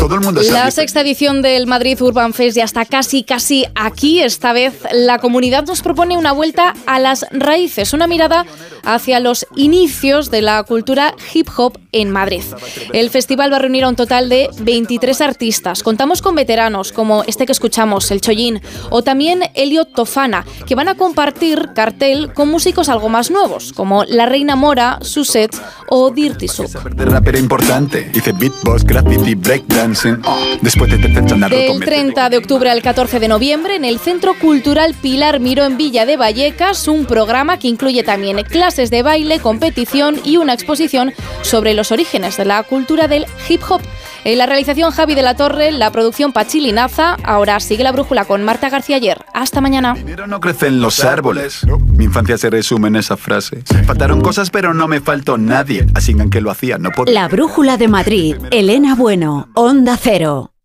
todo el mundo La sexta edición del Madrid Urban Fest ya está casi aquí. Esta vez la comunidad nos propone una vuelta a las raíces, una mirada hacia los inicios de la cultura hip hop en Madrid. El festival va a reunir a un total de 23 artistas. Contamos con veteranos como este que escuchamos, el Chollín, o también Elliot Tofana, que van a compartir cartel con músicos algo más nuevos, como La Reina Mora, Suset o Dirty Soup. Del 30 de octubre al 14 de noviembre, en el Centro Cultural Pilar Miró en Villa de Vallecas, un programa que incluye también clases de baile, competición y una exposición sobre los orígenes de la cultura del hip hop. En la realización Javi de la Torre, la producción Pachilinaza. Ahora sigue La Brújula con Marta García Ayer. Hasta mañana. El dinero no crece en los árboles. Mi infancia se resume en esa frase. Faltaron cosas, pero no me faltó nadie. Así que lo hacía, no podía. La Brújula de Madrid. Elena Bueno, Onda Cero.